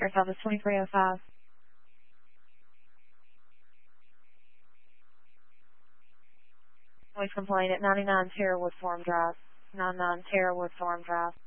Sheriff's Office 2305. Noise complaint at 99 Terrawood Farm Drive. 99 Terrawood Farm Drive.